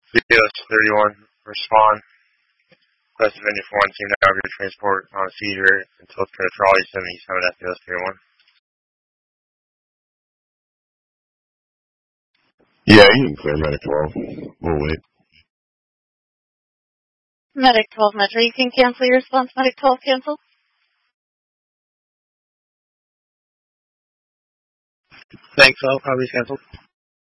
BS 31, respond. Request venue for one team to have your transport on a feeder until it's going to trolley 77 at BS 31. Yeah, you can clear Medic 12. We'll wait. Medic 12 Metro, you can cancel your response. Medic 12, cancel. Thanks, I'll probably cancel.